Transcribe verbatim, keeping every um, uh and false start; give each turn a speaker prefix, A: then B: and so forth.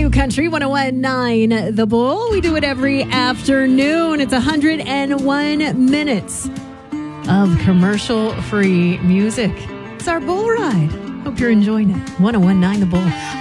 A: to Country one oh one point nine The Bull. We do it every afternoon. It's one hundred one minutes of commercial-free music. It's our bull ride. Hope you're enjoying it. one oh one point nine The Bull.